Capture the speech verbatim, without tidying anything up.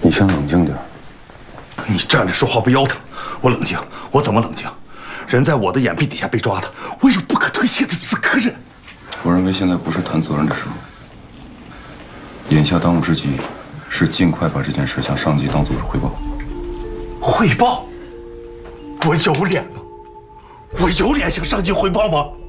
你先冷静点。 你站着说话不腰疼，我冷静，我怎么冷静？人在我的眼皮底下被抓的，我有不可推卸的死责任。 我认为现在不是谈责任的时候，眼下当务之急是尽快把这件事向上级当组织汇报。 汇报？我有脸吗？我有脸向上级汇报吗？